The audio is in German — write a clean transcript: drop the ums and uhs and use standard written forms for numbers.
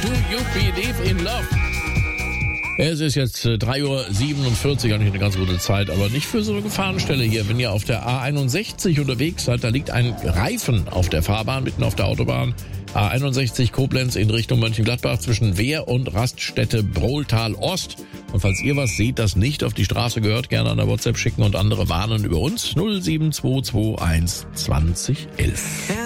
Do You Believe in Love? Es ist jetzt 3:47 Uhr, eigentlich eine ganz gute Zeit, aber nicht für so eine Gefahrenstelle hier. Wenn ihr auf der A61 unterwegs seid, da liegt ein Reifen auf der Fahrbahn, mitten auf der Autobahn. A61 Koblenz in Richtung Mönchengladbach zwischen Wehr und Raststätte Brohltal Ost. Und falls ihr was seht, das nicht auf die Straße gehört, gerne an der WhatsApp schicken und andere warnen über uns. 07221 20 11.